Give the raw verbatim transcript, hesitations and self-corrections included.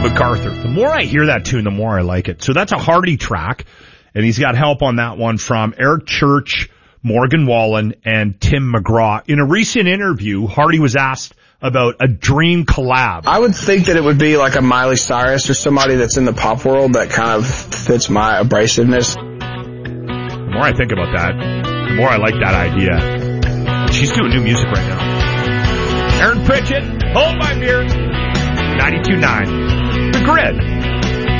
MacArthur. The more I hear that tune, the more I like it. So that's a Hardy track, and he's got help on that one from Eric Church, Morgan Wallen, and Tim McGraw. In a recent interview, Hardy was asked about a dream collab. I would think that it would be like a Miley Cyrus or somebody that's in the pop world that kind of fits my abrasiveness. The more I think about that, the more I like that idea. She's doing new music right now. Aaron Pritchett, hold my beer. ninety-two point nine. The Grid.